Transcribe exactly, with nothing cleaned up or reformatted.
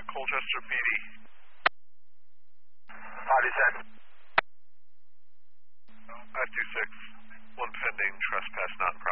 Colchester P D. Body set. five two six, one pending trespass not in